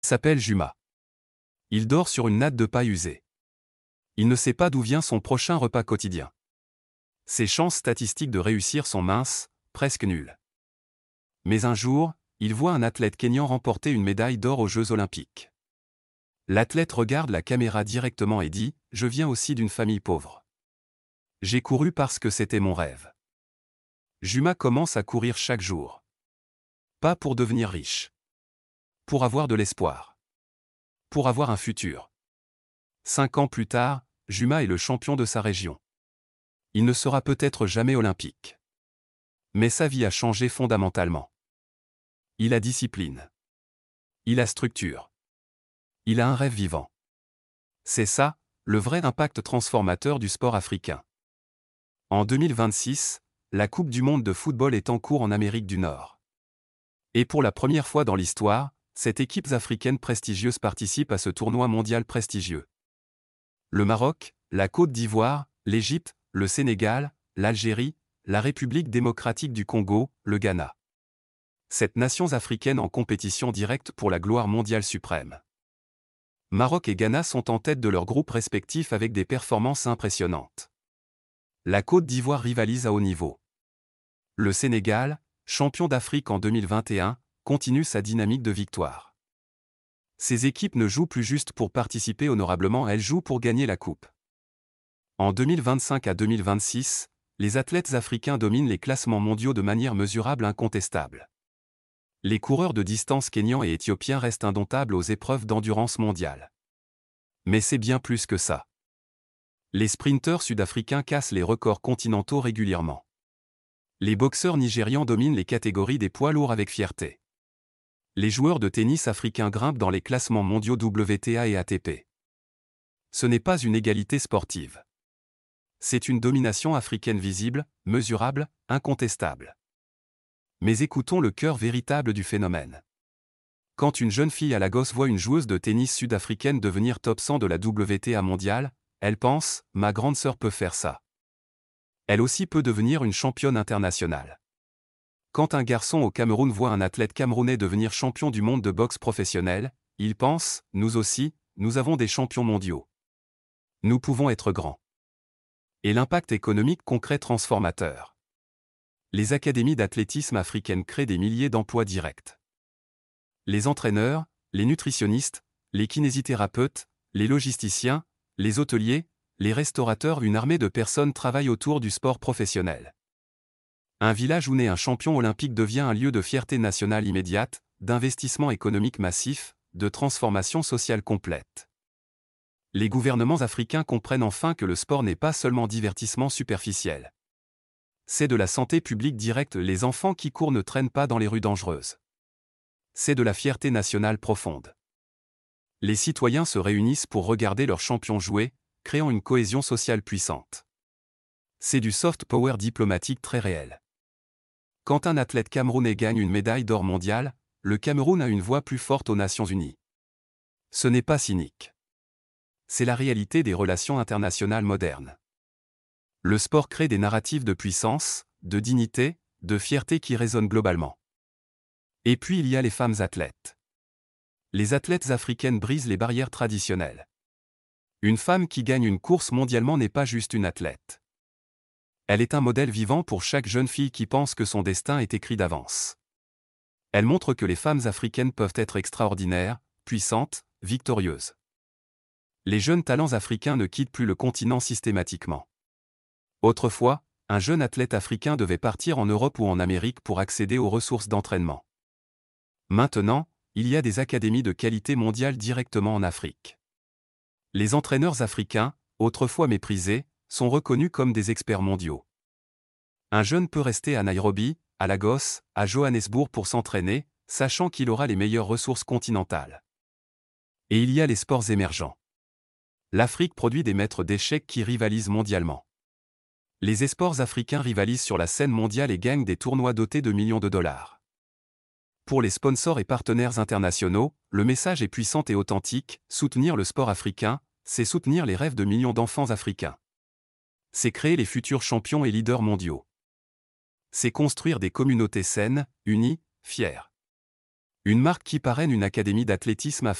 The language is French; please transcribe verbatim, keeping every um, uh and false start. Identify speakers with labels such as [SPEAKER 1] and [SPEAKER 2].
[SPEAKER 1] S'appelle Juma. Il dort sur une natte de paille usée. Il ne sait pas d'où vient son prochain repas quotidien. Ses chances statistiques de réussir sont minces, presque nulles. Mais un jour, il voit un athlète kényan remporter une médaille d'or aux Jeux Olympiques. L'athlète regarde la caméra directement et dit « Je viens aussi d'une famille pauvre. J'ai couru parce que c'était mon rêve. » Juma commence à courir chaque jour. Pas pour devenir riche. Pour avoir de l'espoir. Pour avoir un futur. Cinq ans plus tard, Juma est le champion de sa région. Il ne sera peut-être jamais olympique. Mais sa vie a changé fondamentalement. Il a discipline. Il a structure. Il a un rêve vivant. C'est ça, le vrai impact transformateur du sport africain. En deux mille vingt-six, la Coupe du monde de football est en cours en Amérique du Nord. Et pour la première fois dans l'histoire, cette équipe africaine prestigieuse participe à ce tournoi mondial prestigieux. Le Maroc, la Côte d'Ivoire, l'Égypte, le Sénégal, l'Algérie, la République démocratique du Congo, le Ghana. Sept nations africaines en compétition directe pour la gloire mondiale suprême. Maroc et Ghana sont en tête de leurs groupes respectifs avec des performances impressionnantes. La Côte d'Ivoire rivalise à haut niveau. Le Sénégal, champion d'Afrique en deux mille vingt et un, continue sa dynamique de victoire. Ces équipes ne jouent plus juste pour participer honorablement, elles jouent pour gagner la coupe. En deux mille vingt-cinq à deux mille vingt-six, les athlètes africains dominent les classements mondiaux de manière mesurable incontestable. Les coureurs de distance kenyans et éthiopiens restent indomptables aux épreuves d'endurance mondiale. Mais c'est bien plus que ça. Les sprinteurs sud-africains cassent les records continentaux régulièrement. Les boxeurs nigérians dominent les catégories des poids lourds avec fierté. Les joueurs de tennis africains grimpent dans les classements mondiaux W T A et A T P. Ce n'est pas une égalité sportive. C'est une domination africaine visible, mesurable, incontestable. Mais écoutons le cœur véritable du phénomène. Quand une jeune fille à Lagos voit une joueuse de tennis sud-africaine devenir top cent de la W T A mondiale, elle pense « Ma grande sœur peut faire ça. Elle aussi peut devenir une championne internationale. » Quand un garçon au Cameroun voit un athlète camerounais devenir champion du monde de boxe professionnelle, il pense « Nous aussi, nous avons des champions mondiaux. Nous pouvons être grands. » Et l'impact économique concret transformateur. Les académies d'athlétisme africaines créent des milliers d'emplois directs. Les entraîneurs, les nutritionnistes, les kinésithérapeutes, les logisticiens, les hôteliers, les restaurateurs, une armée de personnes travaillent autour du sport professionnel. Un village où naît un champion olympique devient un lieu de fierté nationale immédiate, d'investissement économique massif, de transformation sociale complète. Les gouvernements africains comprennent enfin que le sport n'est pas seulement divertissement superficiel. C'est de la santé publique directe, les enfants qui courent ne traînent pas dans les rues dangereuses. C'est de la fierté nationale profonde. Les citoyens se réunissent pour regarder leurs champions jouer, créant une cohésion sociale puissante. C'est du soft power diplomatique très réel. Quand un athlète camerounais gagne une médaille d'or mondiale, le Cameroun a une voix plus forte aux Nations Unies. Ce n'est pas cynique. C'est la réalité des relations internationales modernes. Le sport crée des narratifs de puissance, de dignité, de fierté qui résonnent globalement. Et puis il y a les femmes athlètes. Les athlètes africaines brisent les barrières traditionnelles. Une femme qui gagne une course mondialement n'est pas juste une athlète. Elle est un modèle vivant pour chaque jeune fille qui pense que son destin est écrit d'avance. Elle montre que les femmes africaines peuvent être extraordinaires, puissantes, victorieuses. Les jeunes talents africains ne quittent plus le continent systématiquement. Autrefois, un jeune athlète africain devait partir en Europe ou en Amérique pour accéder aux ressources d'entraînement. Maintenant, il y a des académies de qualité mondiale directement en Afrique. Les entraîneurs africains, autrefois méprisés, sont reconnus comme des experts mondiaux. Un jeune peut rester à Nairobi, à Lagos, à Johannesburg pour s'entraîner, sachant qu'il aura les meilleures ressources continentales. Et il y a les sports émergents. L'Afrique produit des maîtres d'échecs qui rivalisent mondialement. Les esports africains rivalisent sur la scène mondiale et gagnent des tournois dotés de millions de dollars. Pour les sponsors et partenaires internationaux, le message est puissant et authentique, soutenir le sport africain, c'est soutenir les rêves de millions d'enfants africains. C'est créer les futurs champions et leaders mondiaux. C'est construire des communautés saines, unies, fières. Une marque qui parraine une académie d'athlétisme à